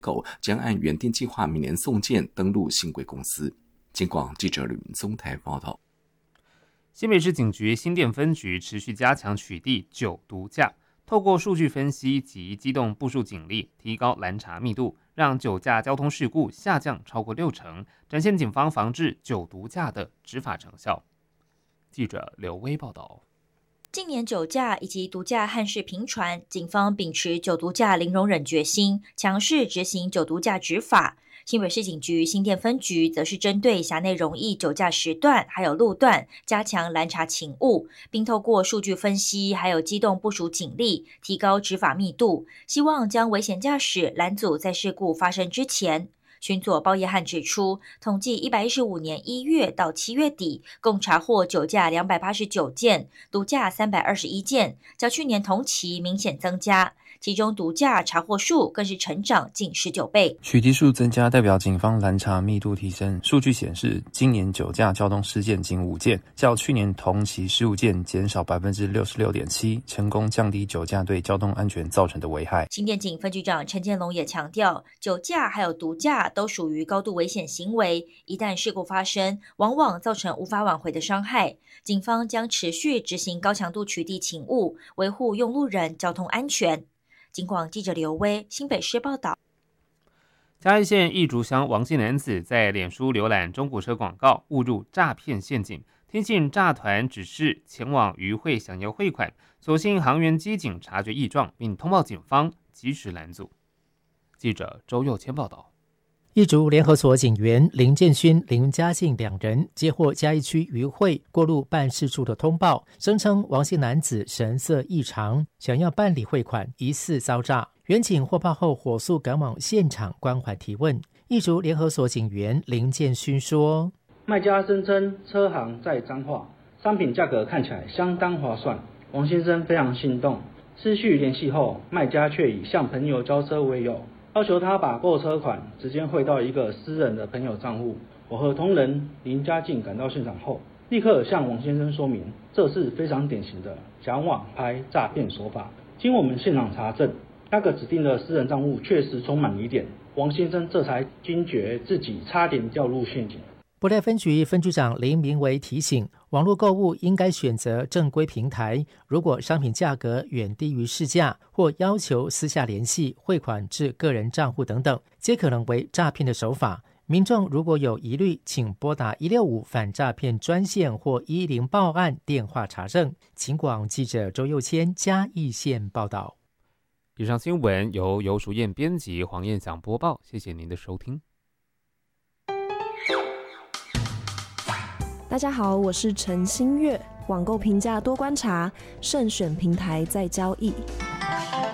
口将按原定计划明年送件登录新贵公司。警广记者吕明宗台报道。 新北市警局新店分局持续加强取缔酒毒驾，透过数据分析及机动部署警力，提高拦查密度，让酒驾交通事故下降超过60%，展现警方防治酒毒驾的执法成效。记者刘威报道。 近年酒驾以及毒驾憾事频传，警方秉持酒毒驾零容忍决心，强势执行酒毒驾执法。新北市警局新店分局则是针对辖内容易酒驾时段还有路段，加强拦查勤务，并透过数据分析还有机动部署警力，提高执法密度，希望将危险驾驶拦阻在事故发生之前。巡佐包业汉指出，统计115年1月到7月底，共查获酒驾289件，毒驾321件，较去年同期明显增加。其中毒驾查获数更是成长近19倍。 取缔数增加代表警方拦查密度提升。数据显示，今年酒驾交通事件仅5件，较去年同期15件减少 66.7%， 成功降低酒驾对交通安全造成的危害。 新店警分局长陈建龙也强调，酒驾还有毒驾都属于高度危险行为，一旦事故发生，往往造成无法挽回的伤害。警方将持续执行高强度取缔勤务，维护用路人交通安全。警广记者刘威新北市报道。 嘉义县义竹乡王姓男子在脸书浏览中古车广告，误入诈骗陷阱，听信诈团指示前往渔会想要汇款，所幸航员机警察觉异状，并通报警方，及时拦阻。记者周佑谦报道。 义竹联合所警员林建勋、林嘉信2人接获嘉义区渔会过路办事处的通报，声称王姓男子神色异常，想要办理汇款，疑似遭诈。员警获报后火速赶往现场关怀提问。义竹联合所警员林建勋说： 卖家声称车行在彰化，商品价格看起来相当划算，王先生非常心动。失去联系后，卖家却以向朋友交车为由，要求他把购车款直接汇到一个私人的朋友账户。我和同仁林嘉靖赶到现场后，立刻向王先生说明，这是非常典型的假网拍诈骗手法。经我们现场查证，那个指定的私人账户确实充满疑点，王先生这才惊觉自己差点掉入陷阱。 布袋分局分局长林明维提醒，网络购物应该选择正规平台，如果商品价格远低于市价，或要求私下联系、汇款至个人账户等等，皆可能为诈骗的手法。民众如果有疑虑，请拨打165反诈骗专线或110报案电话查证。警广记者周佑谦嘉义县报道。 以上新闻由游淑燕编辑，黄燕祥播报，谢谢您的收听。 大家好，我是陈新月。网购评价多观察，慎选平台再交易。